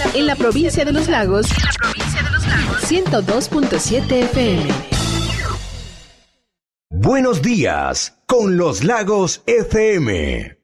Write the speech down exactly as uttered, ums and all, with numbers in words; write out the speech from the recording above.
En la provincia de Los Lagos, ciento dos punto siete F M. Buenos días con Los Lagos F M.